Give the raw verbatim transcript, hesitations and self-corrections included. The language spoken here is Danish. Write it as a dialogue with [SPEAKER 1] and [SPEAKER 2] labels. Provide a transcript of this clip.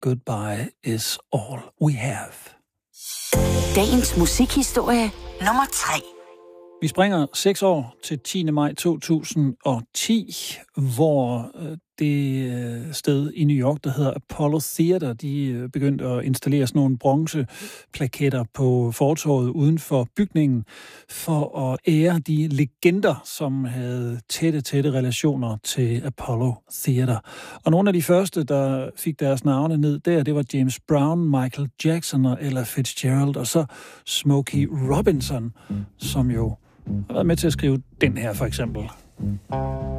[SPEAKER 1] Goodbye is all we have.
[SPEAKER 2] Dagens musikhistorie nummer tre.
[SPEAKER 1] Vi springer seks år til tiende maj to tusind og ti, hvor det sted i New York, der hedder Apollo Theater, de begyndte at installere sådan nogle bronzeplaketter på fortovet uden for bygningen, for at ære de legender, som havde tætte, tætte relationer til Apollo Theater. Og nogle af de første, der fik deres navne ned der, det var James Brown, Michael Jackson og Ella Fitzgerald, og så Smokey Robinson, som jo har været med til at skrive den her for eksempel.